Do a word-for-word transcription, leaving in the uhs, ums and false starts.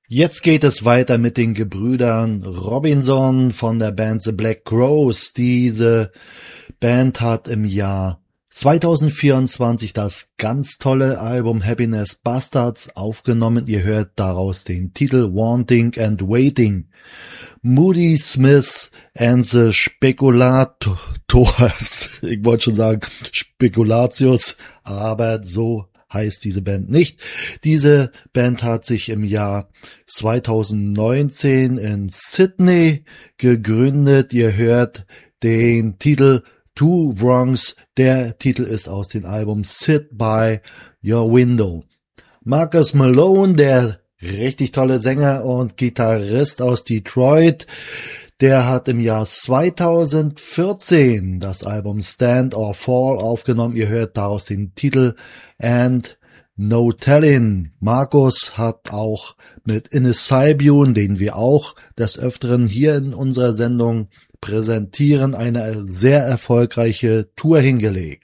Jetzt geht es weiter mit den Gebrüdern Robinson von der Band The Black Crowes. Diese Band hat im Jahr zweitausendvierundzwanzig das ganz tolle Album Happiness Bastards aufgenommen. Ihr hört daraus den Titel Wanting and Waiting. Moody Smith and the Spekulators. Ich wollte schon sagen Spekulatius, aber so heißt diese Band nicht. Diese Band hat sich im Jahr zweitausendneunzehn in Sydney gegründet. Ihr hört den Titel Two Wrongs. Der Titel ist aus dem Album Sit by Your Window. Marcus Malone, der richtig tolle Sänger und Gitarrist aus Detroit, der hat im Jahr zweitausendvierzehn das Album Stand or Fall aufgenommen. Ihr hört daraus den Titel And No Tellin. Markus hat auch mit Innes Saibune, den wir auch des Öfteren hier in unserer Sendung präsentieren, eine sehr erfolgreiche Tour hingelegt.